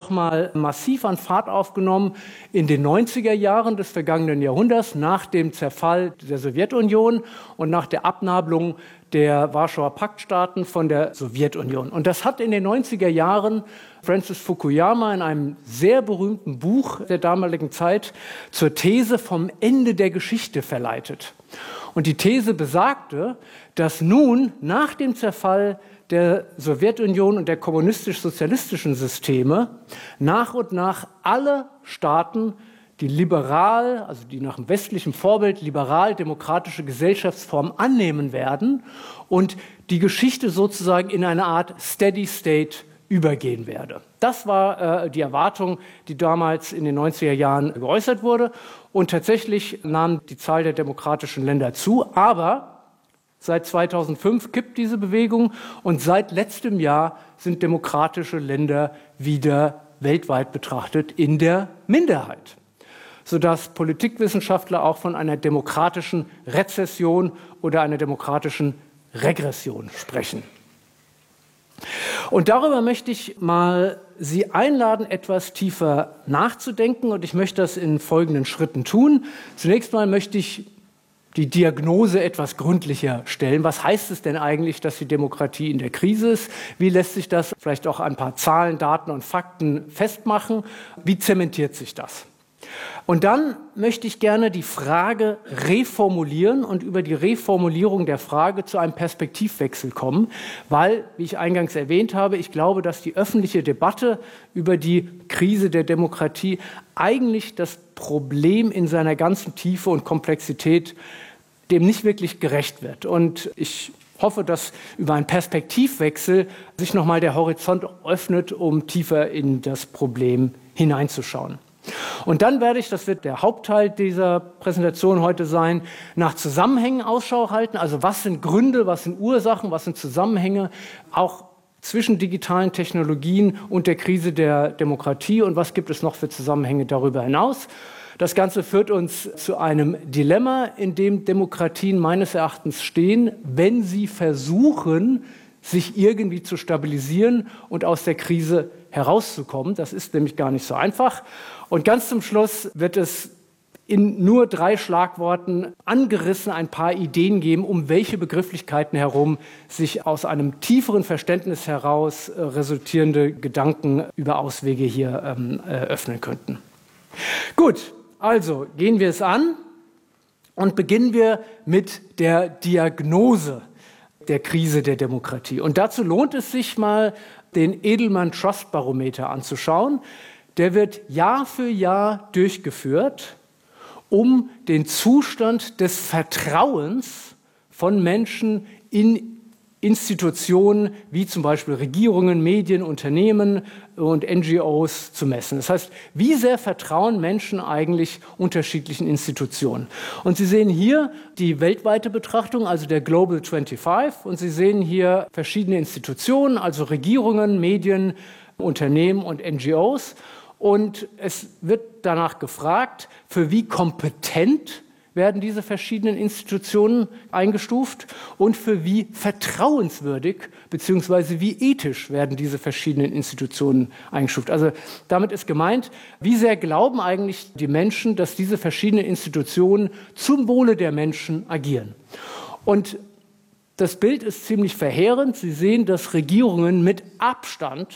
nochmal massiv an Fahrt aufgenommen in den 90er Jahren des vergangenen Jahrhunderts, nach dem Zerfall der Sowjetunion und nach der Abnabelung der Warschauer Paktstaaten von der Sowjetunion. Und das hat in den 90er Jahren Francis Fukuyama in einem sehr berühmten Buch der damaligen Zeit zur These vom Ende der Geschichte verleitet. Und die These besagte, dass nun nach dem Zerfall der Sowjetunion und der kommunistisch-sozialistischen Systeme nach und nach alle Staaten, die liberal, also die nach dem westlichen Vorbild liberal-demokratische Gesellschaftsform annehmen werden und die Geschichte sozusagen in eine Art Steady State übergehen werde. Das war die Erwartung, die damals in den 90er Jahren geäußert wurde. Und tatsächlich nahm die Zahl der demokratischen Länder zu. Aber seit 2005 kippt diese Bewegung und seit letztem Jahr sind demokratische Länder wieder weltweit betrachtet in der Minderheit, sodass Politikwissenschaftler auch von einer demokratischen Rezession oder einer demokratischen Regression sprechen. Und darüber möchte ich mal Sie einladen, etwas tiefer nachzudenken, und ich möchte das in folgenden Schritten tun. Zunächst mal möchte ich die Diagnose etwas gründlicher stellen. Was heißt es denn eigentlich, dass die Demokratie in der Krise ist? Wie lässt sich das vielleicht auch an ein paar Zahlen, Daten und Fakten festmachen? Wie zementiert sich das? Und dann möchte ich gerne die Frage reformulieren und über die Reformulierung der Frage zu einem Perspektivwechsel kommen, weil, wie ich eingangs erwähnt habe, ich glaube, dass die öffentliche Debatte über die Krise der Demokratie eigentlich das Problem in seiner ganzen Tiefe und Komplexität dem nicht wirklich gerecht wird. Und ich hoffe, dass über einen Perspektivwechsel sich nochmal der Horizont öffnet, um tiefer in das Problem hineinzuschauen. Und dann werde ich, das wird der Hauptteil dieser Präsentation heute sein, nach Zusammenhängen Ausschau halten. Also was sind Gründe, was sind Ursachen, was sind Zusammenhänge, auch zwischen digitalen Technologien und der Krise der Demokratie, und was gibt es noch für Zusammenhänge darüber hinaus. Das Ganze führt uns zu einem Dilemma, in dem Demokratien meines Erachtens stehen, wenn sie versuchen, sich irgendwie zu stabilisieren und aus der Krise herauszukommen. Das ist nämlich gar nicht so einfach. Und ganz zum Schluss wird es in nur 3 Schlagworten angerissen ein paar Ideen geben, um welche Begrifflichkeiten herum sich aus einem tieferen Verständnis heraus resultierende Gedanken über Auswege hier öffnen könnten. Gut, also gehen wir es an und beginnen wir mit der Diagnose der Krise der Demokratie. Und dazu lohnt es sich mal, den Edelman Trust Barometer anzuschauen. Der wird Jahr für Jahr durchgeführt, um den Zustand des Vertrauens von Menschen in Institutionen wie zum Beispiel Regierungen, Medien, Unternehmen und NGOs zu messen. Das heißt, wie sehr vertrauen Menschen eigentlich unterschiedlichen Institutionen? Und Sie sehen hier die weltweite Betrachtung, also der Global 25, und Sie sehen hier verschiedene Institutionen, also Regierungen, Medien, Unternehmen und NGOs. Und es wird danach gefragt, für wie kompetent werden diese verschiedenen Institutionen eingestuft und für wie vertrauenswürdig bzw. wie ethisch werden diese verschiedenen Institutionen eingestuft. Also damit ist gemeint, wie sehr glauben eigentlich die Menschen, dass diese verschiedenen Institutionen zum Wohle der Menschen agieren. Und das Bild ist ziemlich verheerend. Sie sehen, dass Regierungen mit Abstand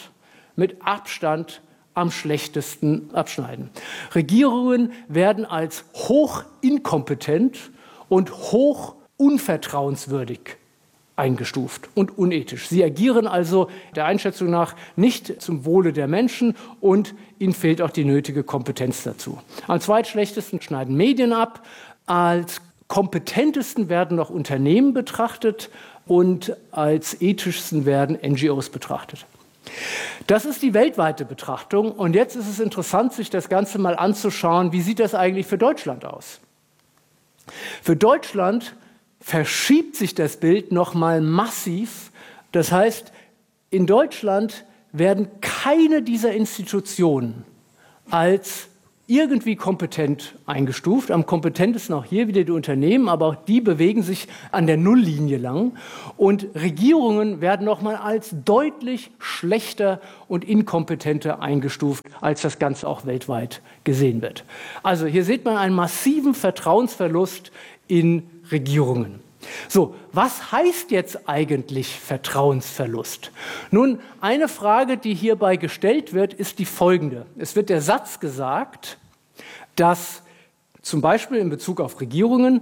am schlechtesten abschneiden. Regierungen werden als hoch inkompetent und hoch unvertrauenswürdig eingestuft und unethisch. Sie agieren also der Einschätzung nach nicht zum Wohle der Menschen und ihnen fehlt auch die nötige Kompetenz dazu. Am zweitschlechtesten schneiden Medien ab. Als kompetentesten werden noch Unternehmen betrachtet und als ethischsten werden NGOs betrachtet. Das ist die weltweite Betrachtung, und jetzt ist es interessant, sich das Ganze mal anzuschauen, wie sieht das eigentlich für Deutschland aus? Für Deutschland verschiebt sich das Bild nochmal massiv. Das heißt, in Deutschland werden keine dieser Institutionen als irgendwie kompetent eingestuft. Am kompetentesten auch hier wieder die Unternehmen, aber auch die bewegen sich an der Nulllinie lang. Und Regierungen werden nochmal als deutlich schlechter und inkompetenter eingestuft, als das Ganze auch weltweit gesehen wird. Also hier sieht man einen massiven Vertrauensverlust in Regierungen. So, was heißt jetzt eigentlich Vertrauensverlust? Nun, eine Frage, die hierbei gestellt wird, ist die folgende. Es wird der Satz gesagt, dass zum Beispiel in Bezug auf Regierungen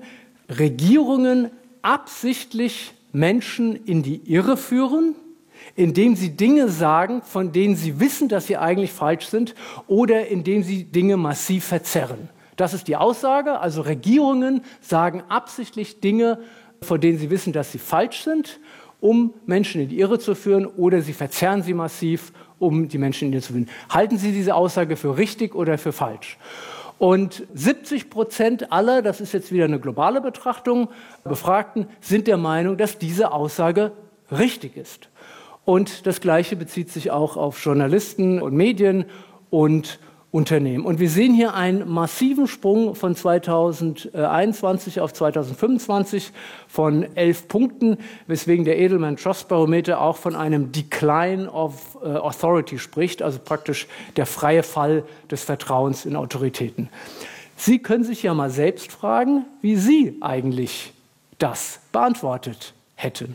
absichtlich Menschen in die Irre führen, indem sie Dinge sagen, von denen sie wissen, dass sie eigentlich falsch sind, oder indem sie Dinge massiv verzerren. Das ist die Aussage. Also Regierungen sagen absichtlich Dinge, von denen sie wissen, dass sie falsch sind, um Menschen in die Irre zu führen, oder sie verzerren sie massiv, um die Menschen in die Irre zu führen. Halten Sie diese Aussage für richtig oder für falsch? Und 70% aller, das ist jetzt wieder eine globale Betrachtung, Befragten sind der Meinung, dass diese Aussage richtig ist. Und das Gleiche bezieht sich auch auf Journalisten und Medien und Unternehmen. Und wir sehen hier einen massiven Sprung von 2021 auf 2025 von 11 Punkten, weswegen der Edelman Trust Barometer auch von einem Decline of Authority spricht, also praktisch der freie Fall des Vertrauens in Autoritäten. Sie können sich ja mal selbst fragen, wie Sie eigentlich das beantwortet hätten.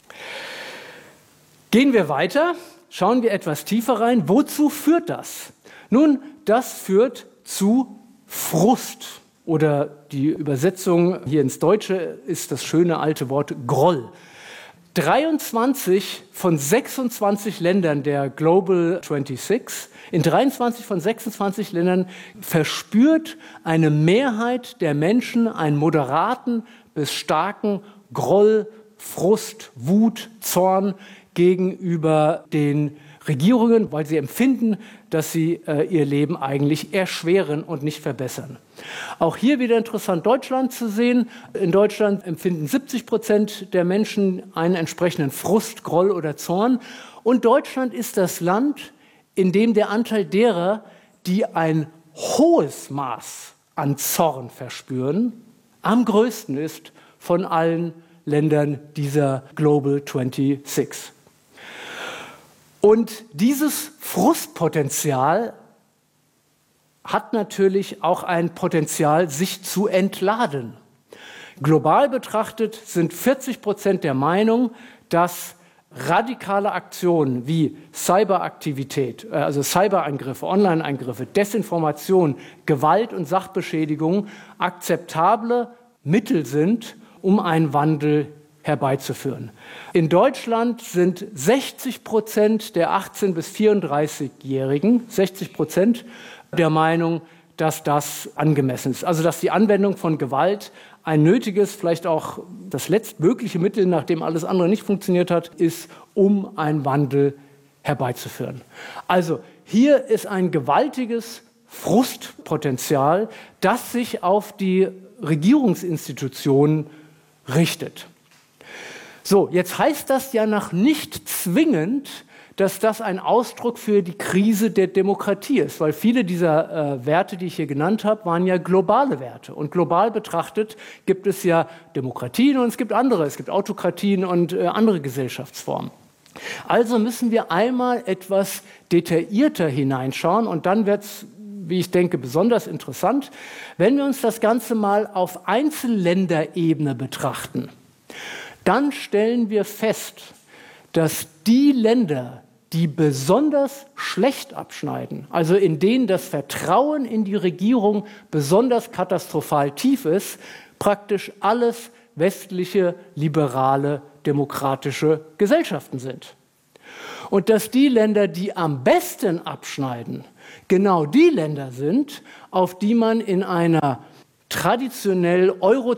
Gehen wir weiter, schauen wir etwas tiefer rein. Wozu führt das? Nun, das führt zu Frust, oder die Übersetzung hier ins Deutsche ist das schöne alte Wort Groll. 23 von 26 Ländern der Global 26, in 23 von 26 Ländern verspürt eine Mehrheit der Menschen einen moderaten bis starken Groll, Frust, Wut, Zorn gegenüber den Regierungen, weil sie empfinden, dass sie ihr Leben eigentlich erschweren und nicht verbessern. Auch hier wieder interessant, Deutschland zu sehen. In Deutschland empfinden 70% der Menschen einen entsprechenden Frust, Groll oder Zorn. Und Deutschland ist das Land, in dem der Anteil derer, die ein hohes Maß an Zorn verspüren, am größten ist von allen Ländern dieser Global 26. Und dieses Frustpotenzial hat natürlich auch ein Potenzial, sich zu entladen. Global betrachtet sind 40% der Meinung, dass radikale Aktionen wie Cyberaktivität, also Cyberangriffe, Online-Eingriffe, Desinformation, Gewalt und Sachbeschädigung akzeptable Mittel sind, um einen Wandel herbeizuführen. In Deutschland sind 60% der 18- bis 34-Jährigen, 60% der Meinung, dass das angemessen ist. Also dass die Anwendung von Gewalt ein nötiges, vielleicht auch das letztmögliche Mittel, nachdem alles andere nicht funktioniert hat, ist, um einen Wandel herbeizuführen. Also hier ist ein gewaltiges Frustpotenzial, das sich auf die Regierungsinstitutionen richtet. So, jetzt heißt das ja noch nicht zwingend, dass das ein Ausdruck für die Krise der Demokratie ist, weil viele dieser Werte, die ich hier genannt habe, waren ja globale Werte. Und global betrachtet gibt es ja Demokratien und es gibt andere, es gibt Autokratien und andere Gesellschaftsformen. Also müssen wir einmal etwas detaillierter hineinschauen und dann wird es, wie ich denke, besonders interessant, wenn wir uns das Ganze mal auf Einzelländerebene betrachten. Dann stellen wir fest, dass die Länder, die besonders schlecht abschneiden, also in denen das Vertrauen in die Regierung besonders katastrophal tief ist, praktisch alles westliche, liberale, demokratische Gesellschaften sind. Und dass die Länder, die am besten abschneiden, genau die Länder sind, auf die man in einer traditionell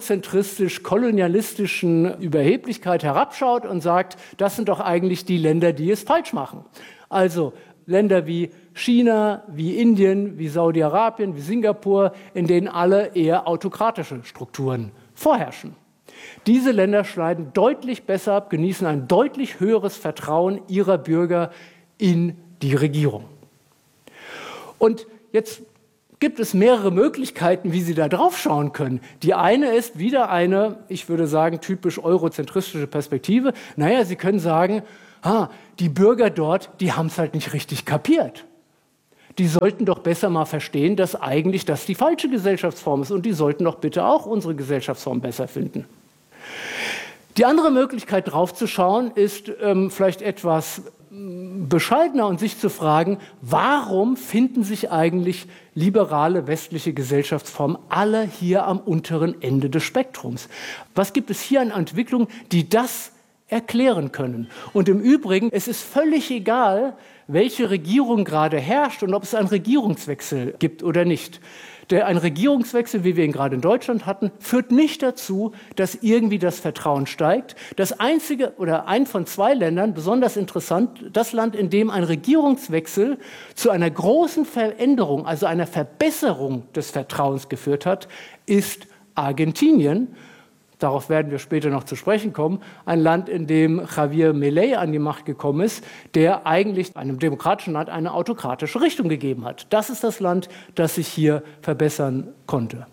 eurozentristisch-kolonialistischen Überheblichkeit herabschaut und sagt, das sind doch eigentlich die Länder, die es falsch machen. Also Länder wie China, wie Indien, wie Saudi-Arabien, wie Singapur, in denen alle eher autokratische Strukturen vorherrschen. Diese Länder schneiden deutlich besser ab, genießen ein deutlich höheres Vertrauen ihrer Bürger in die Regierung. Und jetzt gibt es mehrere Möglichkeiten, wie Sie da drauf schauen können. Die eine ist wieder eine, ich würde sagen, typisch eurozentristische Perspektive. Naja, Sie können sagen, die Bürger dort, die haben es halt nicht richtig kapiert. Die sollten doch besser mal verstehen, dass eigentlich das die falsche Gesellschaftsform ist und die sollten doch bitte auch unsere Gesellschaftsform besser finden. Die andere Möglichkeit drauf zu schauen, ist vielleicht etwas bescheidener und sich zu fragen, warum finden sich eigentlich liberale westliche Gesellschaftsformen alle hier am unteren Ende des Spektrums? Was gibt es hier an Entwicklungen, die das erklären können? Und im Übrigen, es ist völlig egal, welche Regierung gerade herrscht und ob es einen Regierungswechsel gibt oder nicht. Ein Regierungswechsel, wie wir ihn gerade in Deutschland hatten, führt nicht dazu, dass irgendwie das Vertrauen steigt. Das einzige oder ein von zwei Ländern, besonders interessant, das Land, in dem ein Regierungswechsel zu einer großen Veränderung, also einer Verbesserung des Vertrauens geführt hat, ist Argentinien. Darauf werden wir später noch zu sprechen kommen. Ein Land, in dem Javier Milei an die Macht gekommen ist, der eigentlich einem demokratischen Land eine autokratische Richtung gegeben hat. Das ist das Land, das sich hier verbessern konnte.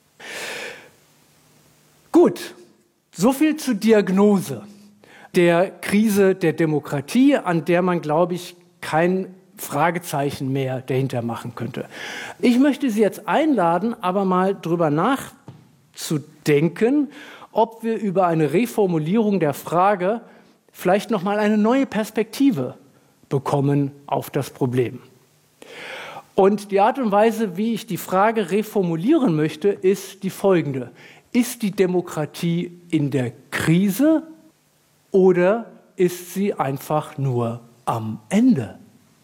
Gut, soviel zur Diagnose der Krise der Demokratie, an der man, glaube ich, kein Fragezeichen mehr dahinter machen könnte. Ich möchte Sie jetzt einladen, aber mal drüber nachzudenken, ob wir über eine Reformulierung der Frage vielleicht noch mal eine neue Perspektive bekommen auf das Problem. Und die Art und Weise, wie ich die Frage reformulieren möchte, ist die folgende: Ist die Demokratie in der Krise oder ist sie einfach nur am Ende?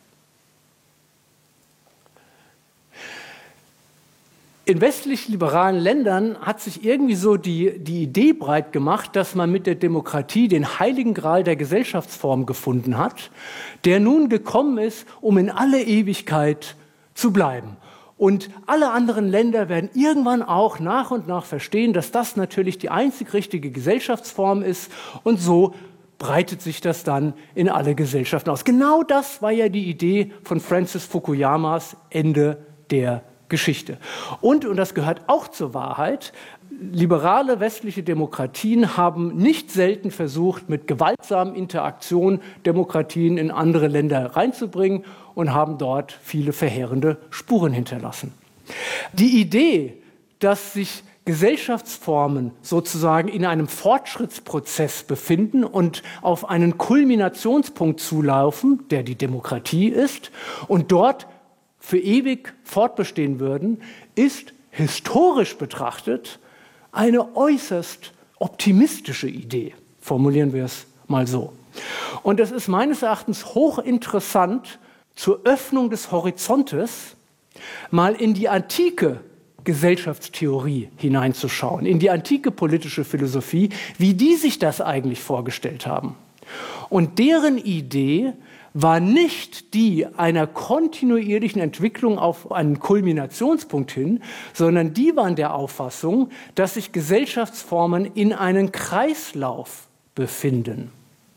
In westlich-liberalen Ländern hat sich irgendwie so die Idee breit gemacht, dass man mit der Demokratie den heiligen Gral der Gesellschaftsform gefunden hat, der nun gekommen ist, um in alle Ewigkeit zu bleiben. Und alle anderen Länder werden irgendwann auch nach und nach verstehen, dass das natürlich die einzig richtige Gesellschaftsform ist, und so breitet sich das dann in alle Gesellschaften aus. Genau das war ja die Idee von Francis Fukuyamas Ende der Geschichte. Und das gehört auch zur Wahrheit, liberale westliche Demokratien haben nicht selten versucht, mit gewaltsamen Interaktionen Demokratien in andere Länder reinzubringen und haben dort viele verheerende Spuren hinterlassen. Die Idee, dass sich Gesellschaftsformen sozusagen in einem Fortschrittsprozess befinden und auf einen Kulminationspunkt zulaufen, der die Demokratie ist, und dort für ewig fortbestehen würden, ist historisch betrachtet eine äußerst optimistische Idee. Formulieren wir es mal so. Und es ist meines Erachtens hochinteressant, zur Öffnung des Horizontes mal in die antike Gesellschaftstheorie hineinzuschauen, in die antike politische Philosophie, wie die sich das eigentlich vorgestellt haben. Und deren Idee war nicht die einer kontinuierlichen Entwicklung auf einen Kulminationspunkt hin, sondern die waren der Auffassung, dass sich Gesellschaftsformen in einem Kreislauf befinden.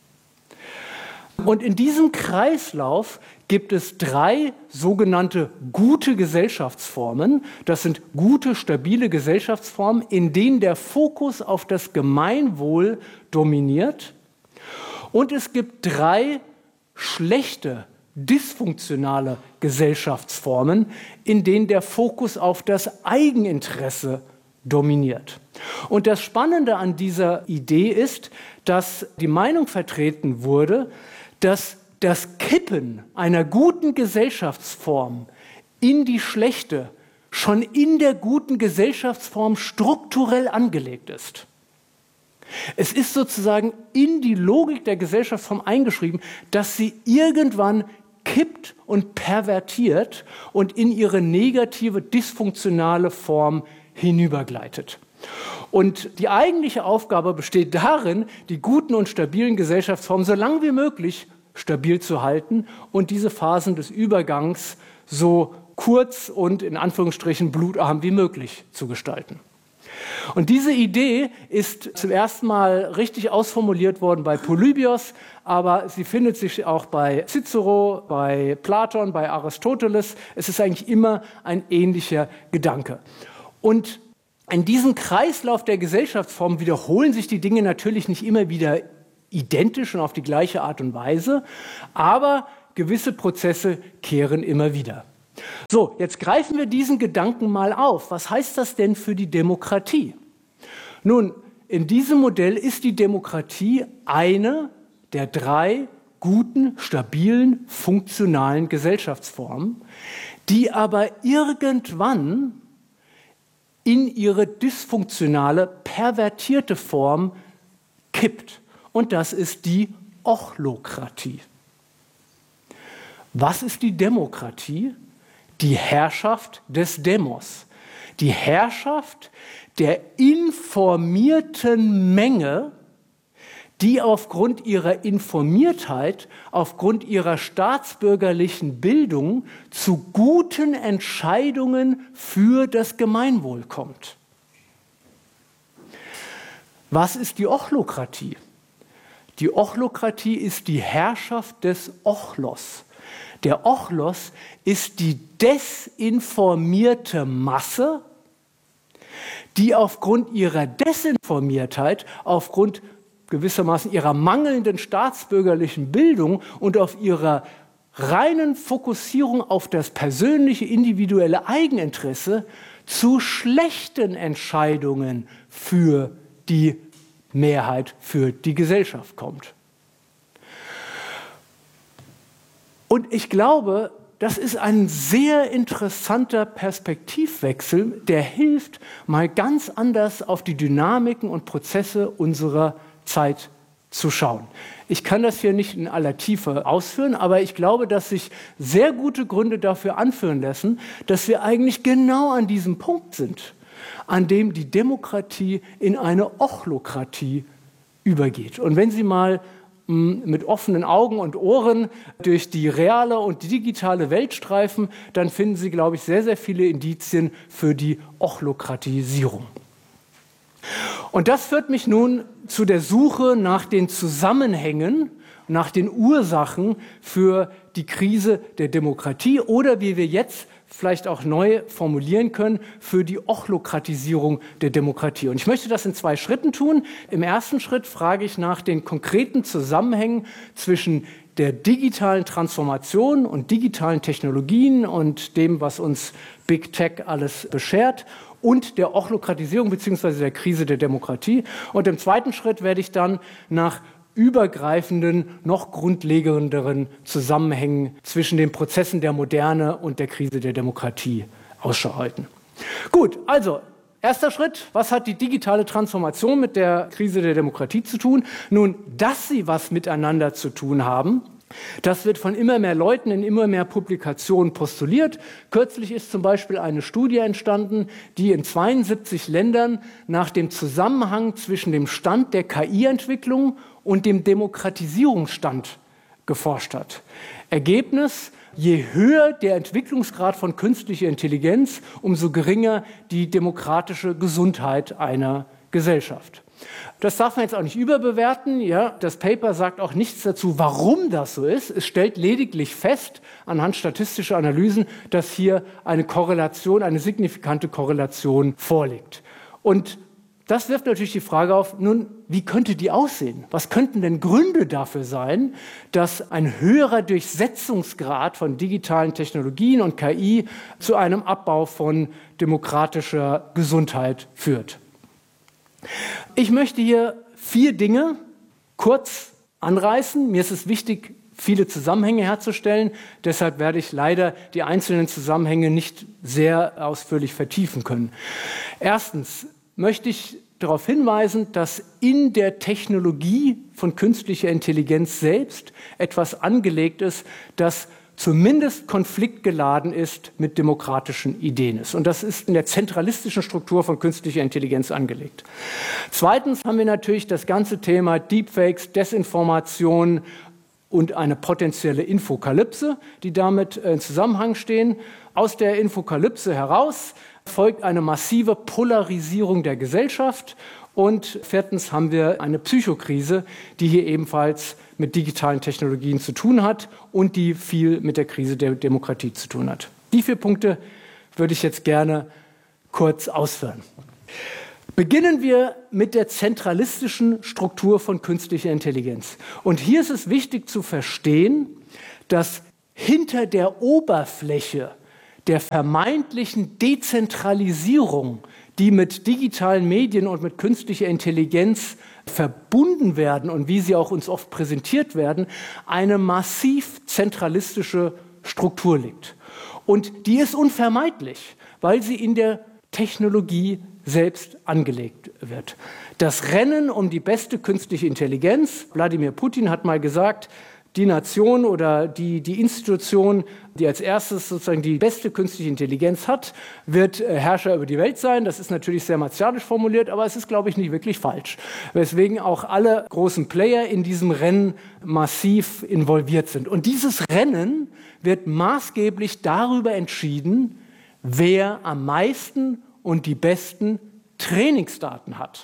Und in diesem Kreislauf gibt es drei sogenannte gute Gesellschaftsformen. Das sind gute, stabile Gesellschaftsformen, in denen der Fokus auf das Gemeinwohl dominiert. Und es gibt drei schlechte, dysfunktionale Gesellschaftsformen, in denen der Fokus auf das Eigeninteresse dominiert. Und das Spannende an dieser Idee ist, dass die Meinung vertreten wurde, dass das Kippen einer guten Gesellschaftsform in die schlechte schon in der guten Gesellschaftsform strukturell angelegt ist. Es ist sozusagen in die Logik der Gesellschaftsform eingeschrieben, dass sie irgendwann kippt und pervertiert und in ihre negative, dysfunktionale Form hinübergleitet. Und die eigentliche Aufgabe besteht darin, die guten und stabilen Gesellschaftsformen so lange wie möglich stabil zu halten und diese Phasen des Übergangs so kurz und in Anführungsstrichen blutarm wie möglich zu gestalten. Und diese Idee ist zum ersten Mal richtig ausformuliert worden bei Polybios, aber sie findet sich auch bei Cicero, bei Platon, bei Aristoteles. Es ist eigentlich immer ein ähnlicher Gedanke. Und in diesem Kreislauf der Gesellschaftsformen wiederholen sich die Dinge natürlich nicht immer wieder identisch und auf die gleiche Art und Weise, aber gewisse Prozesse kehren immer wieder. So, jetzt greifen wir diesen Gedanken mal auf. Was heißt das denn für die Demokratie? Nun, in diesem Modell ist die Demokratie eine der 3 guten, stabilen, funktionalen Gesellschaftsformen, die aber irgendwann in ihre dysfunktionale, pervertierte Form kippt. Und das ist die Ochlokratie. Was ist die Demokratie? Die Herrschaft des Demos. Die Herrschaft der informierten Menge, die aufgrund ihrer Informiertheit, aufgrund ihrer staatsbürgerlichen Bildung zu guten Entscheidungen für das Gemeinwohl kommt. Was ist die Ochlokratie? Die Ochlokratie ist die Herrschaft des Ochlos. Der Ochlos ist die desinformierte Masse, die aufgrund ihrer Desinformiertheit, aufgrund gewissermaßen ihrer mangelnden staatsbürgerlichen Bildung und auf ihrer reinen Fokussierung auf das persönliche, individuelle Eigeninteresse zu schlechten Entscheidungen für die Mehrheit, für die Gesellschaft kommt. Und ich glaube, das ist ein sehr interessanter Perspektivwechsel, der hilft, mal ganz anders auf die Dynamiken und Prozesse unserer Zeit zu schauen. Ich kann das hier nicht in aller Tiefe ausführen, aber ich glaube, dass sich sehr gute Gründe dafür anführen lassen, dass wir eigentlich genau an diesem Punkt sind, an dem die Demokratie in eine Ochlokratie übergeht. Und wenn Sie mal mit offenen Augen und Ohren durch die reale und die digitale Welt streifen, dann finden Sie, glaube ich, sehr, sehr viele Indizien für die Ochlokratisierung. Und das führt mich nun zu der Suche nach den Zusammenhängen, nach den Ursachen für die Krise der Demokratie oder wie wir jetzt vielleicht auch neu formulieren können, für die Ochlokratisierung der Demokratie. Und ich möchte das in 2 Schritten tun. Im ersten Schritt frage ich nach den konkreten Zusammenhängen zwischen der digitalen Transformation und digitalen Technologien und dem, was uns Big Tech alles beschert, und der Ochlokratisierung bzw. der Krise der Demokratie. Und im zweiten Schritt werde ich dann nach übergreifenden, noch grundlegenderen Zusammenhängen zwischen den Prozessen der Moderne und der Krise der Demokratie Ausschau halten. Gut, also erster Schritt, was hat die digitale Transformation mit der Krise der Demokratie zu tun? Nun, dass sie was miteinander zu tun haben, das wird von immer mehr Leuten in immer mehr Publikationen postuliert. Kürzlich ist zum Beispiel eine Studie entstanden, die in 72 Ländern nach dem Zusammenhang zwischen dem Stand der KI-Entwicklung und dem Demokratisierungsstand geforscht hat. Ergebnis: Je höher der Entwicklungsgrad von künstlicher Intelligenz, umso geringer die demokratische Gesundheit einer Gesellschaft. Das darf man jetzt auch nicht überbewerten. Ja? Das Paper sagt auch nichts dazu, warum das so ist. Es stellt lediglich fest, anhand statistischer Analysen, dass hier eine Korrelation, eine signifikante Korrelation vorliegt. Und das wirft natürlich die Frage auf, nun, wie könnte die aussehen? Was könnten denn Gründe dafür sein, dass ein höherer Durchsetzungsgrad von digitalen Technologien und KI zu einem Abbau von demokratischer Gesundheit führt? Ich möchte hier 4 Dinge kurz anreißen. Mir ist es wichtig, viele Zusammenhänge herzustellen. Deshalb werde ich leider die einzelnen Zusammenhänge nicht sehr ausführlich vertiefen können. Erstens möchte ich darauf hinweisen, dass in der Technologie von künstlicher Intelligenz selbst etwas angelegt ist, das zumindest konfliktgeladen ist mit demokratischen Ideen ist. Und das ist in der zentralistischen Struktur von künstlicher Intelligenz angelegt. Zweitens haben wir natürlich das ganze Thema Deepfakes, Desinformation und eine potenzielle Infokalypse, die damit in Zusammenhang stehen. aus der Infokalypse heraus folgt eine massive Polarisierung der Gesellschaft. Und viertens haben wir eine Psychokrise, die hier ebenfalls mit digitalen Technologien zu tun hat und die viel mit der Krise der Demokratie zu tun hat. Die 4 Punkte würde ich jetzt gerne kurz ausführen. Beginnen wir mit der zentralistischen Struktur von künstlicher Intelligenz. Und hier ist es wichtig zu verstehen, dass hinter der Oberfläche der vermeintlichen Dezentralisierung, die mit digitalen Medien und mit künstlicher Intelligenz verbunden werden und wie sie auch uns oft präsentiert werden, eine massiv zentralistische Struktur liegt. Und die ist unvermeidlich, weil sie in der Technologie selbst angelegt wird. Das Rennen um die beste künstliche Intelligenz, Wladimir Putin hat mal gesagt, die Nation oder die Institution, die als erstes sozusagen die beste künstliche Intelligenz hat, wird Herrscher über die Welt sein. Das ist natürlich sehr martialisch formuliert, aber es ist, glaube ich, nicht wirklich falsch. Weswegen auch alle großen Player in diesem Rennen massiv involviert sind. Und dieses Rennen wird maßgeblich darüber entschieden, wer am meisten und die besten Trainingsdaten hat.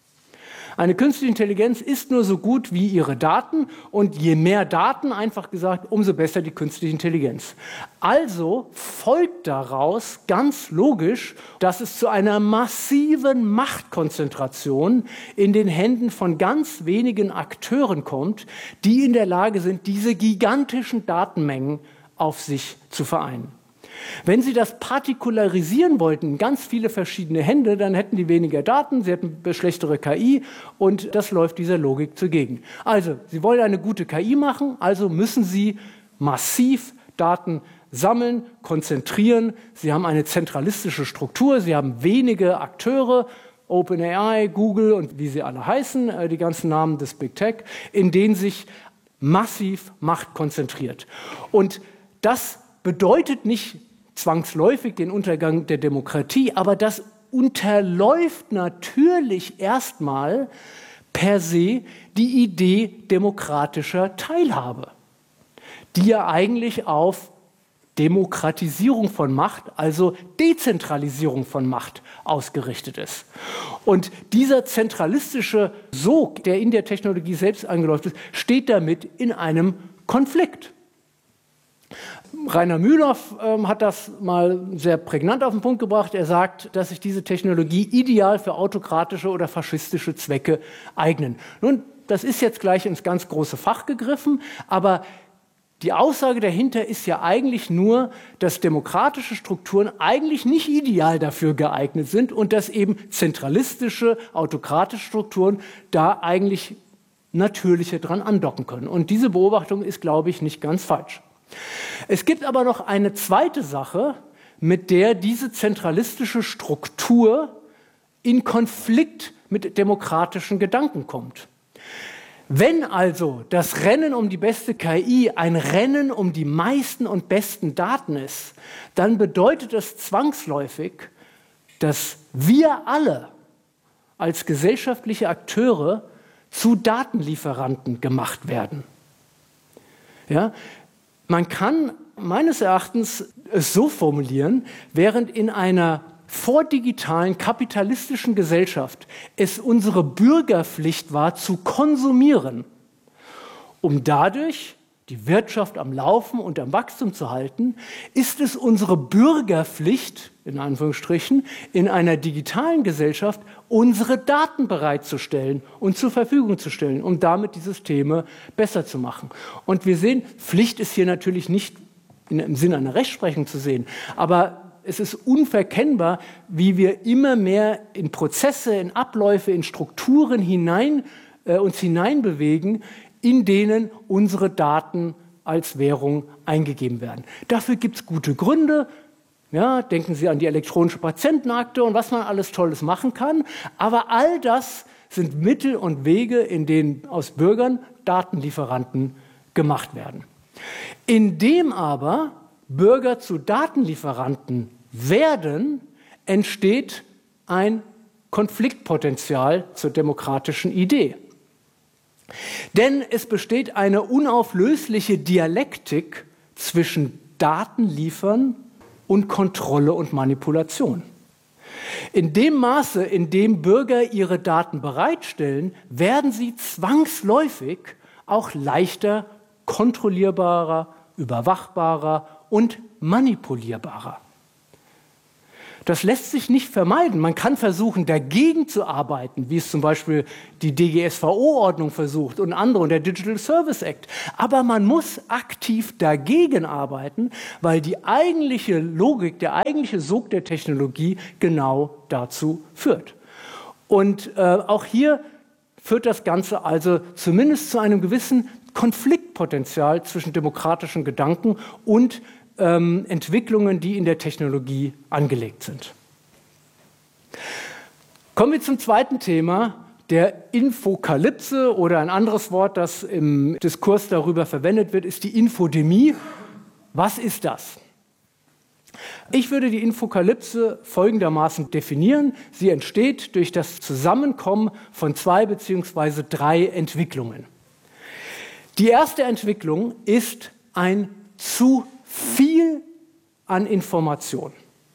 Eine künstliche Intelligenz ist nur so gut wie ihre Daten und je mehr Daten, einfach gesagt, umso besser die künstliche Intelligenz. Also folgt daraus ganz logisch, dass es zu einer massiven Machtkonzentration in den Händen von ganz wenigen Akteuren kommt, die in der Lage sind, diese gigantischen Datenmengen auf sich zu vereinen. Wenn Sie das partikularisieren wollten, ganz viele verschiedene Hände, dann hätten die weniger Daten, sie hätten schlechtere KI und das läuft dieser Logik zugegen. Also, Sie wollen eine gute KI machen, also müssen Sie massiv Daten sammeln, konzentrieren. Sie haben eine zentralistische Struktur, Sie haben wenige Akteure, OpenAI, Google und wie sie alle heißen, die ganzen Namen des Big Tech, in denen sich massiv Macht konzentriert. Und das bedeutet nicht zwangsläufig den Untergang der Demokratie, aber das unterläuft natürlich erstmal per se die Idee demokratischer Teilhabe, die ja eigentlich auf Demokratisierung von Macht, also Dezentralisierung von Macht ausgerichtet ist. Und dieser zentralistische Sog, der in der Technologie selbst angeläuft ist, steht damit in einem Konflikt. Rainer Mühloff hat das mal sehr prägnant auf den Punkt gebracht. Er sagt, dass sich diese Technologie ideal für autokratische oder faschistische Zwecke eignen. Nun, das ist jetzt gleich ins ganz große Fach gegriffen, aber die Aussage dahinter ist ja eigentlich nur, dass demokratische Strukturen eigentlich nicht ideal dafür geeignet sind und dass eben zentralistische, autokratische Strukturen da eigentlich natürlicher dran andocken können. Und diese Beobachtung ist, glaube ich, nicht ganz falsch. Es gibt aber noch eine zweite Sache, mit der diese zentralistische Struktur in Konflikt mit demokratischen Gedanken kommt. Wenn also das Rennen um die beste KI ein Rennen um die meisten und besten Daten ist, dann bedeutet das zwangsläufig, dass wir alle als gesellschaftliche Akteure zu Datenlieferanten gemacht werden. Ja? Man kann meines Erachtens es so formulieren, während in einer vordigitalen kapitalistischen Gesellschaft es unsere Bürgerpflicht war, zu konsumieren, um dadurch die Wirtschaft am Laufen und am Wachstum zu halten, ist es unsere Bürgerpflicht, in Anführungsstrichen, in einer digitalen Gesellschaft, unsere Daten bereitzustellen und zur Verfügung zu stellen, um damit die Systeme besser zu machen. Und wir sehen, Pflicht ist hier natürlich nicht im Sinne einer Rechtsprechung zu sehen, aber es ist unverkennbar, wie wir immer mehr in Prozesse, in Abläufe, in Strukturen uns hineinbewegen, in denen unsere Daten als Währung eingegeben werden. Dafür gibt es gute Gründe. Ja, denken Sie an die elektronische Patientenakte und was man alles Tolles machen kann. Aber all das sind Mittel und Wege, in denen aus Bürgern Datenlieferanten gemacht werden. Indem aber Bürger zu Datenlieferanten werden, entsteht ein Konfliktpotenzial zur demokratischen Idee. Denn es besteht eine unauflösliche Dialektik zwischen Datenliefern und Kontrolle und Manipulation. In dem Maße, in dem Bürger ihre Daten bereitstellen, werden sie zwangsläufig auch leichter kontrollierbarer, überwachbarer und manipulierbarer. Das lässt sich nicht vermeiden. Man kann versuchen, dagegen zu arbeiten, wie es zum Beispiel die DGSVO-Ordnung versucht und andere und der Digital Service Act. Aber man muss aktiv dagegen arbeiten, weil die eigentliche Logik, der eigentliche Sog der Technologie genau dazu führt. Und auch hier führt das Ganze also zumindest zu einem gewissen Konfliktpotenzial zwischen demokratischen Gedanken und Entwicklungen, die in der Technologie angelegt sind. Kommen wir zum zweiten Thema, der Infokalypse, oder ein anderes Wort, das im Diskurs darüber verwendet wird, ist die Infodemie. Was ist das? Ich würde die Infokalypse folgendermaßen definieren. Sie entsteht durch das Zusammenkommen von 2 bzw. 3 Entwicklungen. Die erste Entwicklung ist ein zu viel an Information.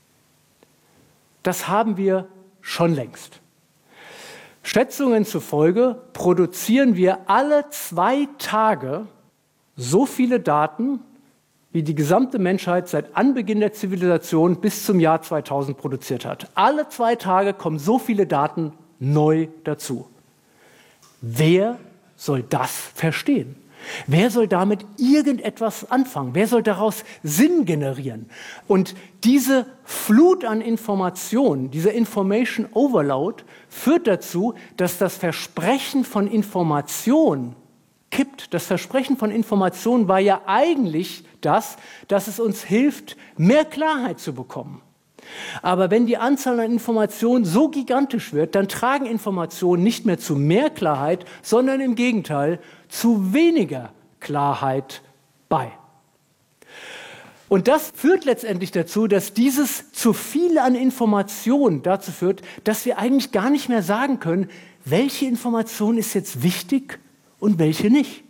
Das haben wir schon längst. Schätzungen zufolge produzieren wir alle 2 Tage so viele Daten, wie die gesamte Menschheit seit Anbeginn der Zivilisation bis zum Jahr 2000 produziert hat. Alle 2 Tage kommen so viele Daten neu dazu. Wer soll das verstehen? Wer soll damit irgendetwas anfangen? Wer soll daraus Sinn generieren? Und diese Flut an Informationen, dieser Information Overload, führt dazu, dass das Versprechen von Information kippt. Das Versprechen von Information war ja eigentlich das, dass es uns hilft, mehr Klarheit zu bekommen. Aber wenn die Anzahl an Informationen so gigantisch wird, dann tragen Informationen nicht mehr zu mehr Klarheit, sondern im Gegenteil zu weniger Klarheit bei. Und das führt letztendlich dazu, dass dieses zu viel an Informationen dazu führt, dass wir eigentlich gar nicht mehr sagen können, welche Information ist jetzt wichtig und welche nicht.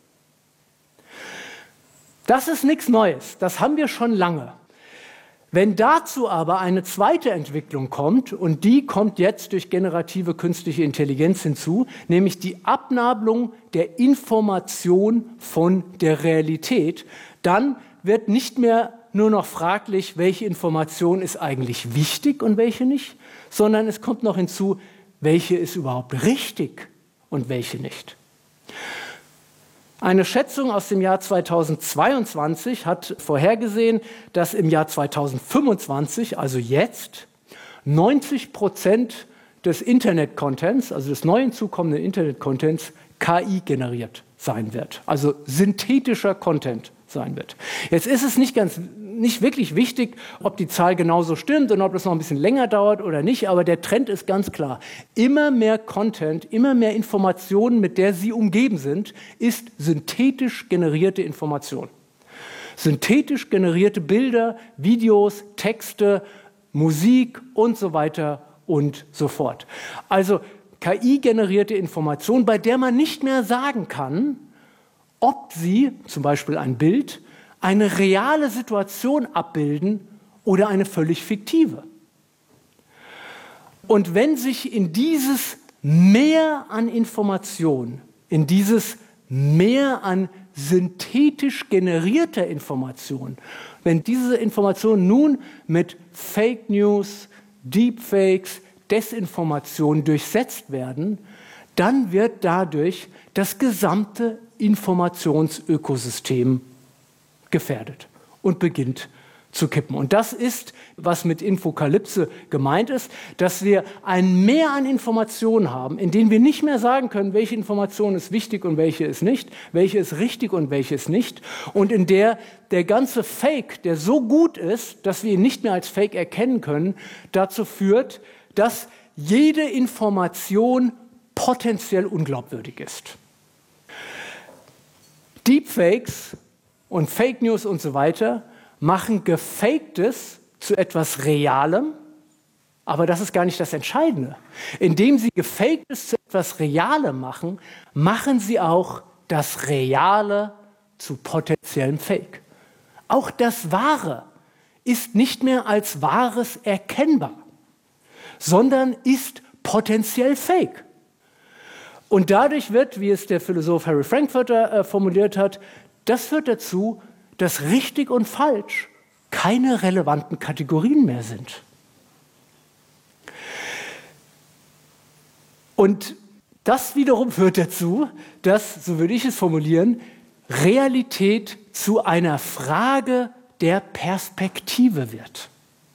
Das ist nichts Neues, das haben wir schon lange. Wenn dazu aber eine zweite Entwicklung kommt, und die kommt jetzt durch generative künstliche Intelligenz hinzu, nämlich die Abnabelung der Information von der Realität, dann wird nicht mehr nur noch fraglich, welche Information ist eigentlich wichtig und welche nicht, sondern es kommt noch hinzu, welche ist überhaupt richtig und welche nicht. Eine Schätzung aus dem Jahr 2022 hat vorhergesehen, dass im Jahr 2025, also jetzt, 90% des Internet-Contents, also des neu hinzukommenden Internet-Contents, KI generiert sein wird, also synthetischer Content sein wird. Jetzt ist es nicht wirklich wichtig, ob die Zahl genauso stimmt und ob das noch ein bisschen länger dauert oder nicht, aber der Trend ist ganz klar. Immer mehr Content, immer mehr Informationen, mit der Sie umgeben sind, ist synthetisch generierte Information. Synthetisch generierte Bilder, Videos, Texte, Musik und so weiter und so fort. Also KI-generierte Information, bei der man nicht mehr sagen kann, ob sie, zum Beispiel ein Bild, eine reale Situation abbilden oder eine völlig fiktive. Und wenn sich in dieses Mehr an Information, in dieses Mehr an synthetisch generierter Information, wenn diese Informationen nun mit Fake News, Deepfakes, Desinformation durchsetzt werden, dann wird dadurch das gesamte Informationsökosystem gefährdet und beginnt zu kippen. Und das ist, was mit Infokalypse gemeint ist, dass wir ein Mehr an Informationen haben, in denen wir nicht mehr sagen können, welche Information ist wichtig und welche ist nicht, welche ist richtig und welche ist nicht, und in der der ganze Fake, der so gut ist, dass wir ihn nicht mehr als Fake erkennen können, dazu führt, dass jede Information potenziell unglaubwürdig ist. Deepfakes und Fake News und so weiter machen Gefaktes zu etwas Realem, aber das ist gar nicht das Entscheidende. Indem sie Gefaktes zu etwas Realem machen, machen sie auch das Reale zu potenziellem Fake. Auch das Wahre ist nicht mehr als Wahres erkennbar, sondern ist potenziell fake. Und dadurch wird, wie es der Philosoph Harry Frankfurter formuliert hat, das führt dazu, dass richtig und falsch keine relevanten Kategorien mehr sind. Und das wiederum führt dazu, dass, so würde ich es formulieren, Realität zu einer Frage der Perspektive wird.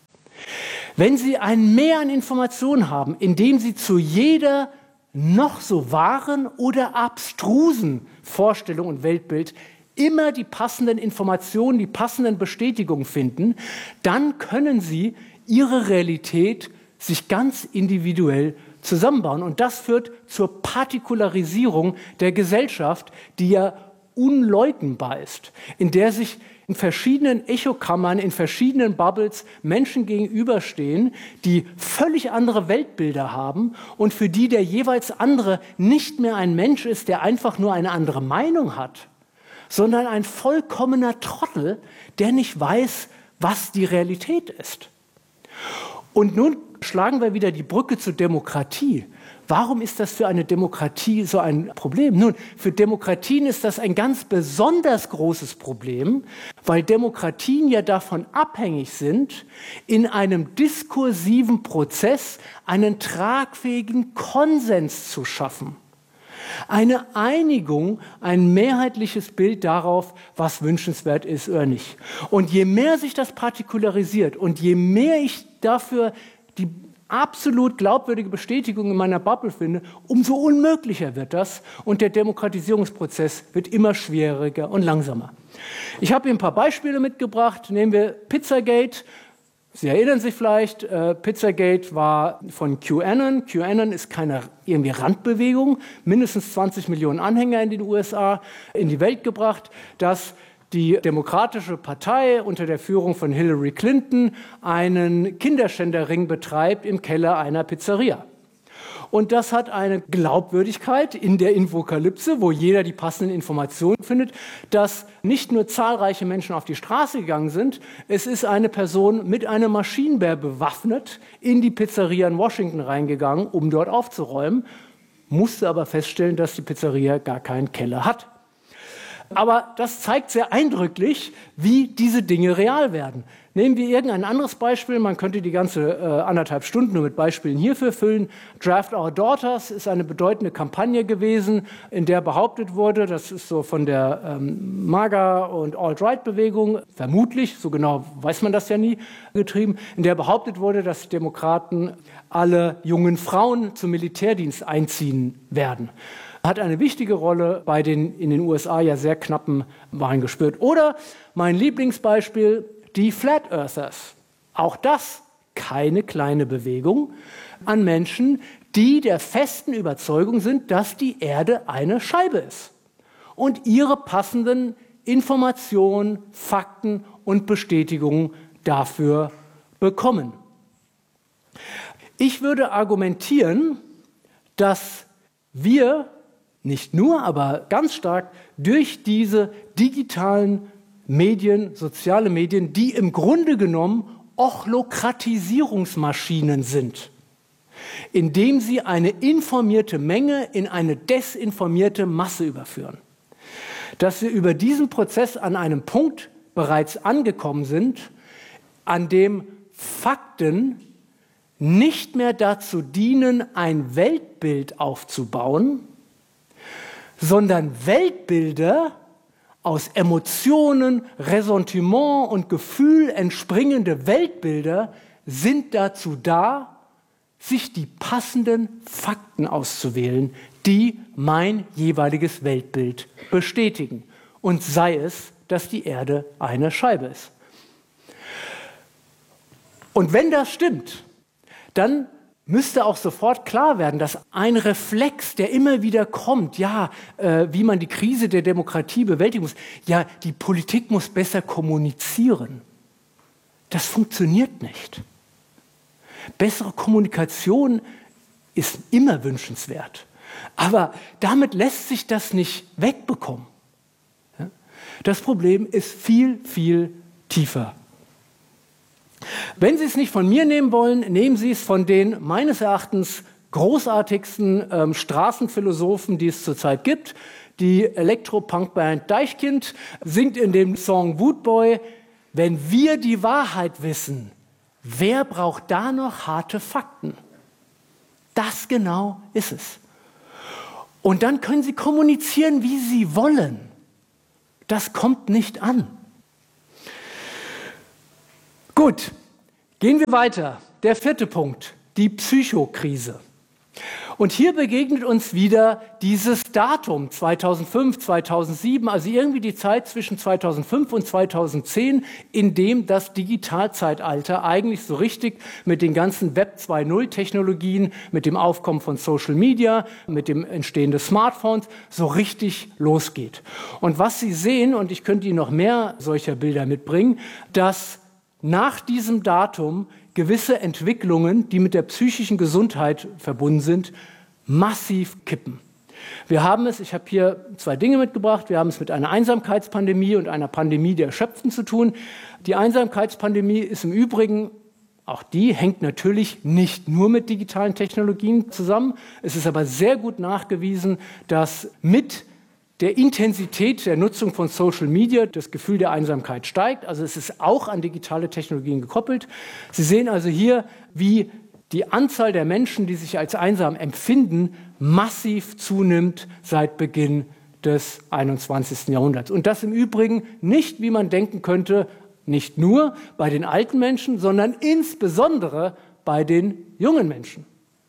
Wenn Sie ein Mehr an Informationen haben, indem Sie zu jeder noch so wahren oder abstrusen Vorstellung und Weltbild immer die passenden Informationen, die passenden Bestätigungen finden, dann können Sie Ihre Realität sich ganz individuell zusammenbauen. Und das führt zur Partikularisierung der Gesellschaft, die ja unleugnbar ist, in der sich in verschiedenen Echokammern, in verschiedenen Bubbles Menschen gegenüberstehen, die völlig andere Weltbilder haben und für die der jeweils andere nicht mehr ein Mensch ist, der einfach nur eine andere Meinung hat, sondern ein vollkommener Trottel, der nicht weiß, was die Realität ist. Und nun schlagen wir wieder die Brücke zur Demokratie. Warum ist das für eine Demokratie so ein Problem? Nun, für Demokratien ist das ein ganz besonders großes Problem, weil Demokratien ja davon abhängig sind, in einem diskursiven Prozess einen tragfähigen Konsens zu schaffen. Eine Einigung, ein mehrheitliches Bild darauf, was wünschenswert ist oder nicht. Und je mehr sich das partikularisiert und je mehr ich dafür die absolut glaubwürdige Bestätigung in meiner Bubble finde, umso unmöglicher wird das und der Demokratisierungsprozess wird immer schwieriger und langsamer. Ich habe Ihnen ein paar Beispiele mitgebracht. Nehmen wir Pizzagate. Sie erinnern sich vielleicht, Pizzagate war von QAnon. QAnon ist keine irgendwie Randbewegung, mindestens 20 Millionen Anhänger in den USA in die Welt gebracht, dass die Demokratische Partei unter der Führung von Hillary Clinton einen Kinderschänderring betreibt im Keller einer Pizzeria. Und das hat eine Glaubwürdigkeit in der Infokalypse, wo jeder die passenden Informationen findet, dass nicht nur zahlreiche Menschen auf die Straße gegangen sind, es ist eine Person mit einem Maschinengewehr bewaffnet in die Pizzeria in Washington reingegangen, um dort aufzuräumen, musste aber feststellen, dass die Pizzeria gar keinen Keller hat. Aber das zeigt sehr eindrücklich, wie diese Dinge real werden. Nehmen wir irgendein anderes Beispiel. Man könnte die ganze 1,5 Stunden nur mit Beispielen hierfür füllen. Draft Our Daughters ist eine bedeutende Kampagne gewesen, in der behauptet wurde, das ist so von der MAGA- und Alt-Right-Bewegung, vermutlich, so genau weiß man das ja nie, getrieben, in der behauptet wurde, dass die Demokraten alle jungen Frauen zum Militärdienst einziehen werden. Hat eine wichtige Rolle bei den in den USA ja sehr knappen Wahlen gespielt. Oder mein Lieblingsbeispiel, die Flat Earthers. Auch das keine kleine Bewegung an Menschen, die der festen Überzeugung sind, dass die Erde eine Scheibe ist und ihre passenden Informationen, Fakten und Bestätigungen dafür bekommen. Ich würde argumentieren, dass wir nicht nur, aber ganz stark durch diese digitalen Medien, soziale Medien, die im Grunde genommen Ochlokratisierungsmaschinen sind, indem sie eine informierte Menge in eine desinformierte Masse überführen. Dass wir über diesen Prozess an einem Punkt bereits angekommen sind, an dem Fakten nicht mehr dazu dienen, ein Weltbild aufzubauen, sondern Weltbilder aus Emotionen, Ressentiment und Gefühl entspringende Weltbilder sind dazu da, sich die passenden Fakten auszuwählen, die mein jeweiliges Weltbild bestätigen. Und sei es, dass die Erde eine Scheibe ist. Und wenn das stimmt, dann müsste auch sofort klar werden, dass ein Reflex, der immer wieder kommt, wie man die Krise der Demokratie bewältigen muss, die Politik muss besser kommunizieren. Das funktioniert nicht. Bessere Kommunikation ist immer wünschenswert, aber damit lässt sich das nicht wegbekommen. Das Problem ist viel, viel tiefer. Wenn Sie es nicht von mir nehmen wollen, nehmen Sie es von den meines Erachtens großartigsten Straßenphilosophen, die es zurzeit gibt. Die Elektro-Punk-Band Deichkind singt in dem Song Woodboy: Wenn wir die Wahrheit wissen, wer braucht da noch harte Fakten? Das genau ist es. Und dann können Sie kommunizieren, wie Sie wollen. Das kommt nicht an. Gut, gehen wir weiter. Der 4. Punkt, die Psychokrise. Und hier begegnet uns wieder dieses Datum 2005, 2007, also irgendwie die Zeit zwischen 2005 und 2010, in dem das Digitalzeitalter eigentlich so richtig mit den ganzen Web 2.0 Technologien, mit dem Aufkommen von Social Media, mit dem Entstehen des Smartphones so richtig losgeht. Und was Sie sehen, und ich könnte Ihnen noch mehr solcher Bilder mitbringen, dass nach diesem Datum gewisse Entwicklungen, die mit der psychischen Gesundheit verbunden sind, massiv kippen. Wir haben es, ich habe hier 2 Dinge mitgebracht, wir haben es mit einer Einsamkeitspandemie und einer Pandemie der Erschöpften zu tun. Die Einsamkeitspandemie ist im Übrigen, auch die hängt natürlich nicht nur mit digitalen Technologien zusammen. Es ist aber sehr gut nachgewiesen, dass mit der Intensität der Nutzung von Social Media das Gefühl der Einsamkeit steigt. Also es ist auch an digitale Technologien gekoppelt. Sie sehen also hier, wie die Anzahl der Menschen, die sich als einsam empfinden, massiv zunimmt seit Beginn des 21. Jahrhunderts. Und das im Übrigen nicht, wie man denken könnte, nicht nur bei den alten Menschen, sondern insbesondere bei den jungen Menschen.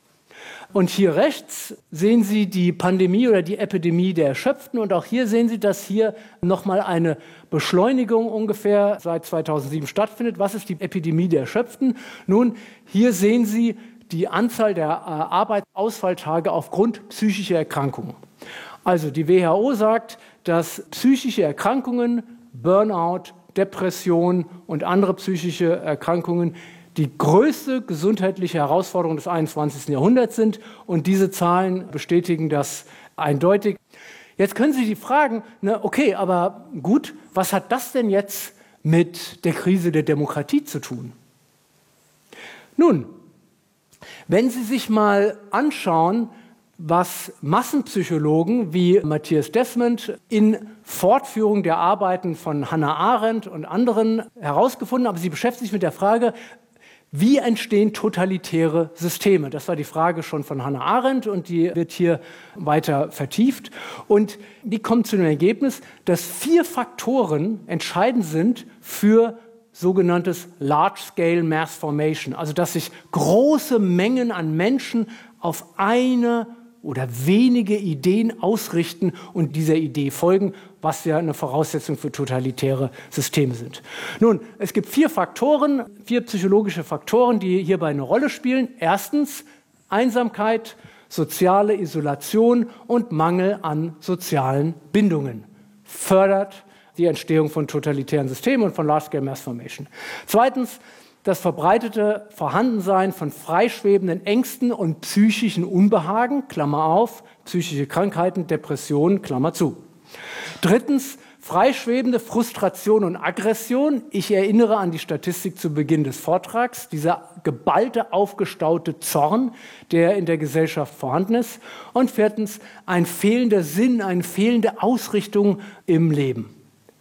Und hier rechts sehen Sie die Pandemie oder die Epidemie der Erschöpften. Und auch hier sehen Sie, dass hier nochmal eine Beschleunigung ungefähr seit 2007 stattfindet. Was ist die Epidemie der Erschöpften? Nun, hier sehen Sie die Anzahl der Arbeitsausfalltage aufgrund psychischer Erkrankungen. Also die WHO sagt, dass psychische Erkrankungen, Burnout, Depression und andere psychische Erkrankungen die größte gesundheitliche Herausforderung des 21. Jahrhunderts sind. Und diese Zahlen bestätigen das eindeutig. Jetzt können Sie sich fragen, okay, aber gut, was hat das denn jetzt mit der Krise der Demokratie zu tun? Nun, wenn Sie sich mal anschauen, was Massenpsychologen wie Matthias Desmond in Fortführung der Arbeiten von Hannah Arendt und anderen herausgefunden haben, sie beschäftigen sich mit der Frage, wie entstehen totalitäre Systeme? Das war die Frage schon von Hannah Arendt und die wird hier weiter vertieft. Und die kommt zu dem Ergebnis, dass 4 Faktoren entscheidend sind für sogenanntes Large-Scale Mass Formation, also dass sich große Mengen an Menschen auf eine oder wenige Ideen ausrichten und dieser Idee folgen, was ja eine Voraussetzung für totalitäre Systeme sind. Nun, es gibt 4 Faktoren, 4 psychologische Faktoren, die hierbei eine Rolle spielen. Erstens Einsamkeit, soziale Isolation und Mangel an sozialen Bindungen fördert die Entstehung von totalitären Systemen und von Large-Scale Mass Formation. Zweitens das verbreitete Vorhandensein von freischwebenden Ängsten und psychischen Unbehagen, Klammer auf, psychische Krankheiten, Depressionen, Klammer zu. Drittens, freischwebende Frustration und Aggression. Ich erinnere an die Statistik zu Beginn des Vortrags, dieser geballte, aufgestaute Zorn, der in der Gesellschaft vorhanden ist. Und viertens, ein fehlender Sinn, eine fehlende Ausrichtung im Leben.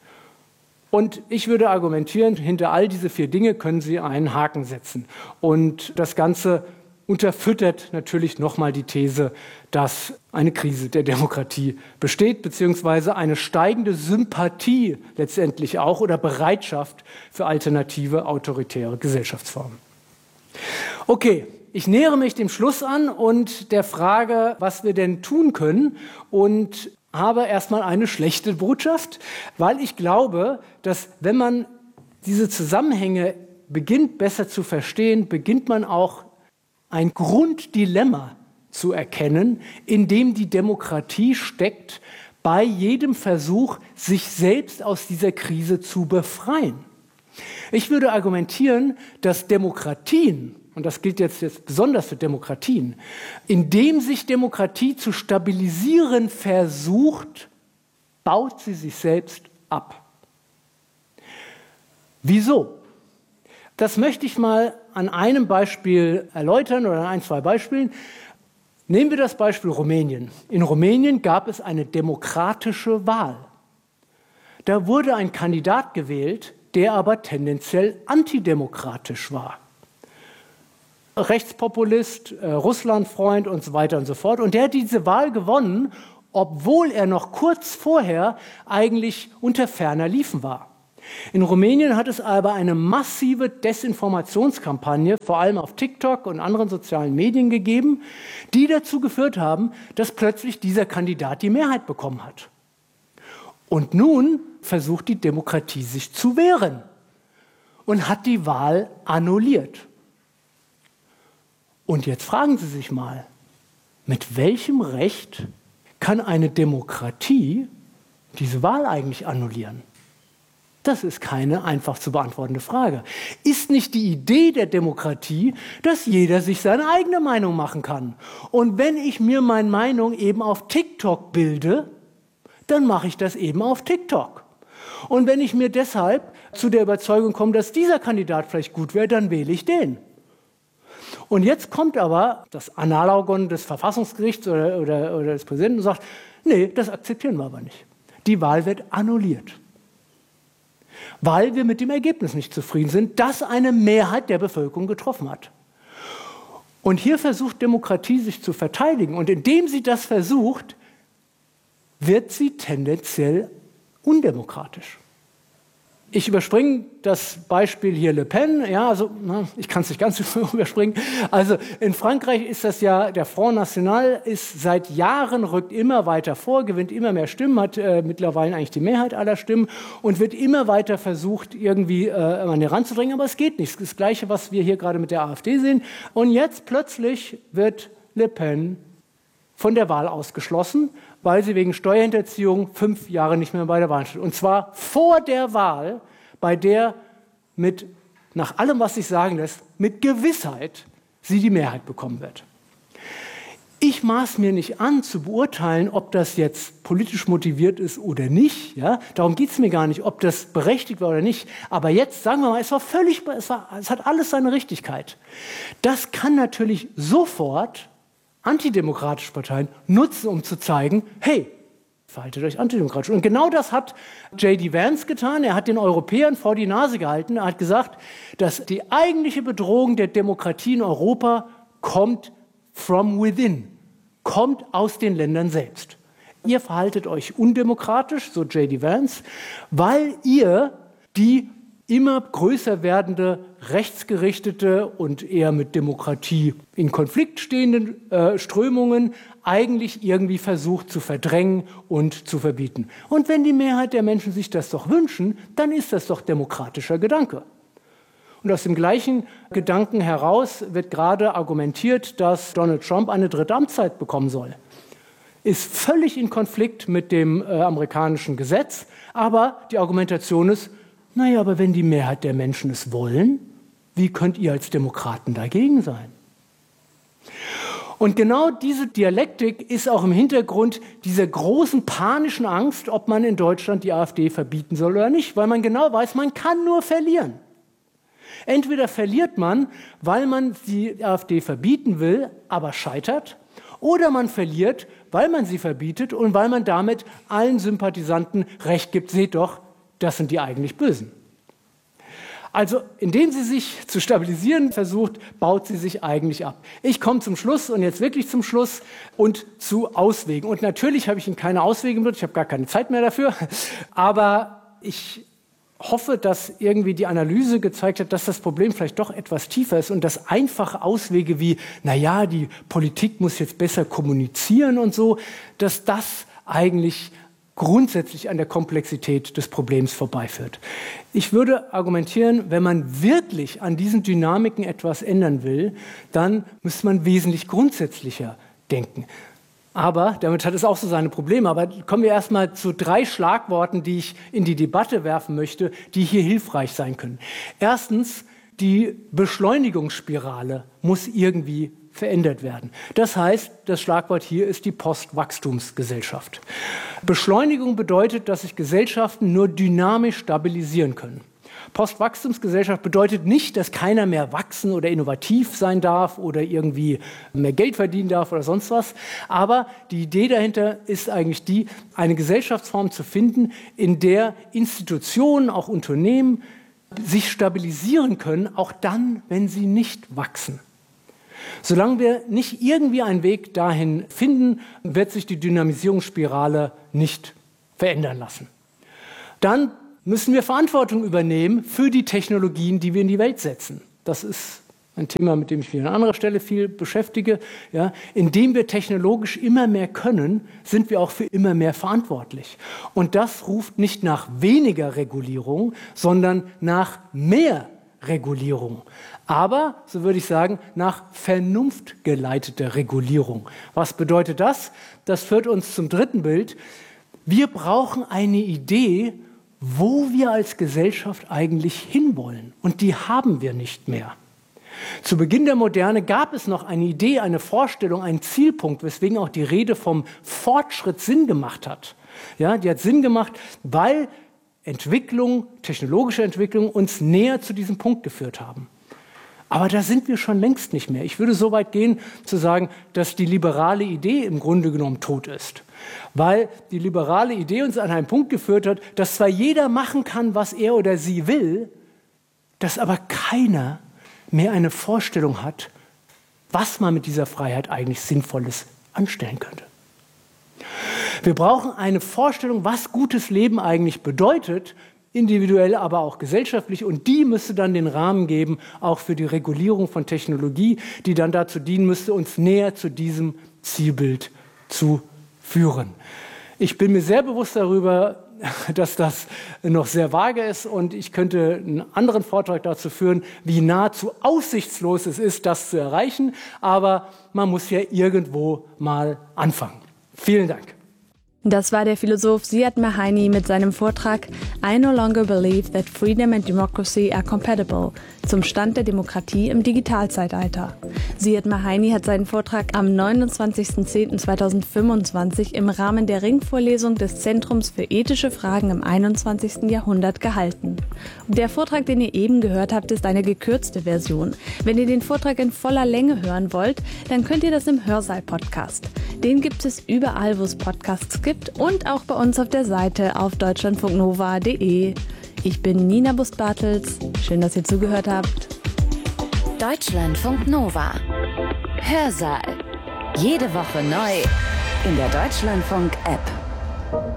Und ich würde argumentieren, hinter all diese 4 Dinge können Sie einen Haken setzen. Und das Ganze unterfüttert natürlich nochmal die These, dass eine Krise der Demokratie besteht, beziehungsweise eine steigende Sympathie letztendlich auch oder Bereitschaft für alternative autoritäre Gesellschaftsformen. Okay, ich nähere mich dem Schluss an und der Frage, was wir denn tun können, und habe erstmal eine schlechte Botschaft, weil ich glaube, dass wenn man diese Zusammenhänge beginnt besser zu verstehen, beginnt man auch ein Grunddilemma zu erkennen, in dem die Demokratie steckt, bei jedem Versuch, sich selbst aus dieser Krise zu befreien. Ich würde argumentieren, dass Demokratien, und das gilt jetzt besonders für Demokratien, indem sich Demokratie zu stabilisieren versucht, baut sie sich selbst ab. Wieso? Das möchte ich mal an einem Beispiel erläutern oder an 2 Beispielen. Nehmen wir das Beispiel Rumänien. In Rumänien gab es eine demokratische Wahl. Da wurde ein Kandidat gewählt, der aber tendenziell antidemokratisch war. Rechtspopulist, Russlandfreund und so weiter und so fort. Und der hat diese Wahl gewonnen, obwohl er noch kurz vorher eigentlich unter ferner Liefen war. In Rumänien hat es aber eine massive Desinformationskampagne, vor allem auf TikTok und anderen sozialen Medien gegeben, die dazu geführt haben, dass plötzlich dieser Kandidat die Mehrheit bekommen hat. Und nun versucht die Demokratie sich zu wehren und hat die Wahl annulliert. Und jetzt fragen Sie sich mal, mit welchem Recht kann eine Demokratie diese Wahl eigentlich annullieren? Das ist keine einfach zu beantwortende Frage. Ist nicht die Idee der Demokratie, dass jeder sich seine eigene Meinung machen kann? Und wenn ich mir meine Meinung eben auf TikTok bilde, dann mache ich das eben auf TikTok. Und wenn ich mir deshalb zu der Überzeugung komme, dass dieser Kandidat vielleicht gut wäre, dann wähle ich den. Und jetzt kommt aber das Analogon des Verfassungsgerichts oder des Präsidenten und sagt, nee, das akzeptieren wir aber nicht. Die Wahl wird annulliert. Weil wir mit dem Ergebnis nicht zufrieden sind, das eine Mehrheit der Bevölkerung getroffen hat. Und hier versucht Demokratie sich zu verteidigen. Und indem sie das versucht, wird sie tendenziell undemokratisch. Ich überspringe das Beispiel hier Le Pen. Ja, also ich kann es nicht ganz überspringen. Also in Frankreich ist das ja, der Front National ist seit Jahren, rückt immer weiter vor, gewinnt immer mehr Stimmen, hat mittlerweile eigentlich die Mehrheit aller Stimmen und wird immer weiter versucht, irgendwie an den Rand zu drängen. Aber es geht nicht. Das ist das Gleiche, was wir hier gerade mit der AfD sehen. Und jetzt plötzlich wird Le Pen von der Wahl ausgeschlossen, weil sie wegen Steuerhinterziehung 5 Jahre nicht mehr bei der Wahl steht. Und zwar vor der Wahl, bei der nach allem, was sich sagen lässt, mit Gewissheit sie die Mehrheit bekommen wird. Ich maß mir nicht an, zu beurteilen, ob das jetzt politisch motiviert ist oder nicht. Ja? Darum geht es mir gar nicht, ob das berechtigt war oder nicht. Aber jetzt, sagen wir mal, es hat alles seine Richtigkeit. Das kann natürlich sofort antidemokratische Parteien nutzen, um zu zeigen, hey, verhaltet euch antidemokratisch. Und genau das hat J.D. Vance getan. Er hat den Europäern vor die Nase gehalten. Er hat gesagt, dass die eigentliche Bedrohung der Demokratie in Europa kommt from within, kommt aus den Ländern selbst. Ihr verhaltet euch undemokratisch, so J.D. Vance, weil ihr die immer größer werdende, rechtsgerichtete und eher mit Demokratie in Konflikt stehenden Strömungen eigentlich irgendwie versucht zu verdrängen und zu verbieten. Und wenn die Mehrheit der Menschen sich das doch wünschen, dann ist das doch demokratischer Gedanke. Und aus dem gleichen Gedanken heraus wird gerade argumentiert, dass Donald Trump eine 3. Amtszeit bekommen soll. Ist völlig in Konflikt mit dem amerikanischen Gesetz, aber die Argumentation ist, naja, aber wenn die Mehrheit der Menschen es wollen, wie könnt ihr als Demokraten dagegen sein? Und genau diese Dialektik ist auch im Hintergrund dieser großen panischen Angst, ob man in Deutschland die AfD verbieten soll oder nicht, weil man genau weiß, man kann nur verlieren. Entweder verliert man, weil man die AfD verbieten will, aber scheitert, oder man verliert, weil man sie verbietet und weil man damit allen Sympathisanten Recht gibt, seht doch, das sind die eigentlich Bösen. Also, indem sie sich zu stabilisieren versucht, baut sie sich eigentlich ab. Ich komme zum Schluss und jetzt wirklich zum Schluss und zu Auswegen. Und natürlich habe ich Ihnen keine Auswege mit, ich habe gar keine Zeit mehr dafür, aber ich hoffe, dass irgendwie die Analyse gezeigt hat, dass das Problem vielleicht doch etwas tiefer ist und dass einfache Auswege wie, naja, die Politik muss jetzt besser kommunizieren und so, dass das eigentlich grundsätzlich an der Komplexität des Problems vorbeiführt. Ich würde argumentieren, wenn man wirklich an diesen Dynamiken etwas ändern will, dann müsste man wesentlich grundsätzlicher denken. Aber, damit hat es auch so seine Probleme, aber kommen wir erstmal zu 3 Schlagworten, die ich in die Debatte werfen möchte, die hier hilfreich sein können. Erstens, die Beschleunigungsspirale muss irgendwie verändert werden. Das heißt, das Schlagwort hier ist die Postwachstumsgesellschaft. Beschleunigung bedeutet, dass sich Gesellschaften nur dynamisch stabilisieren können. Postwachstumsgesellschaft bedeutet nicht, dass keiner mehr wachsen oder innovativ sein darf oder irgendwie mehr Geld verdienen darf oder sonst was. Aber die Idee dahinter ist eigentlich die, eine Gesellschaftsform zu finden, in der Institutionen, auch Unternehmen, sich stabilisieren können, auch dann, wenn sie nicht wachsen. Solange wir nicht irgendwie einen Weg dahin finden, wird sich die Dynamisierungsspirale nicht verändern lassen. Dann müssen wir Verantwortung übernehmen für die Technologien, die wir in die Welt setzen. Das ist ein Thema, mit dem ich mich an anderer Stelle viel beschäftige. Ja, indem wir technologisch immer mehr können, sind wir auch für immer mehr verantwortlich. Und das ruft nicht nach weniger Regulierung, sondern nach mehr Regulierung. Aber, so würde ich sagen, nach vernunftgeleiteter Regulierung. Was bedeutet das? Das führt uns zum dritten Bild. Wir brauchen eine Idee, wo wir als Gesellschaft eigentlich hinwollen. Und die haben wir nicht mehr. Zu Beginn der Moderne gab es noch eine Idee, eine Vorstellung, einen Zielpunkt, weswegen auch die Rede vom Fortschritt Sinn gemacht hat. Ja, die hat Sinn gemacht, weil Entwicklung, technologische Entwicklung uns näher zu diesem Punkt geführt haben. Aber da sind wir schon längst nicht mehr. Ich würde so weit gehen, zu sagen, dass die liberale Idee im Grunde genommen tot ist. Weil die liberale Idee uns an einen Punkt geführt hat, dass zwar jeder machen kann, was er oder sie will, dass aber keiner mehr eine Vorstellung hat, was man mit dieser Freiheit eigentlich Sinnvolles anstellen könnte. Wir brauchen eine Vorstellung, was gutes Leben eigentlich bedeutet, individuell, aber auch gesellschaftlich. Und die müsste dann den Rahmen geben, auch für die Regulierung von Technologie, die dann dazu dienen müsste, uns näher zu diesem Zielbild zu führen. Ich bin mir sehr bewusst darüber, dass das noch sehr vage ist und ich könnte einen anderen Vortrag dazu führen, wie nahezu aussichtslos es ist, das zu erreichen. Aber man muss ja irgendwo mal anfangen. Vielen Dank. Das war der Philosoph Ziad Mahaini mit seinem Vortrag I no longer believe that freedom and democracy are compatible zum Stand der Demokratie im Digitalzeitalter. Ziad Mahaini hat seinen Vortrag am 29.10.2025 im Rahmen der Ringvorlesung des Zentrums für ethische Fragen im 21. Jahrhundert gehalten. Der Vortrag, den ihr eben gehört habt, ist eine gekürzte Version. Wenn ihr den Vortrag in voller Länge hören wollt, dann könnt ihr das im Hörsaal-Podcast. Den gibt es überall, wo es Podcasts gibt und auch bei uns auf der Seite auf deutschlandfunknova.de. Ich bin Nina Bust-Bartels. Schön, dass ihr zugehört habt. Deutschlandfunk Nova. Hörsaal. Jede Woche neu in der Deutschlandfunk-App.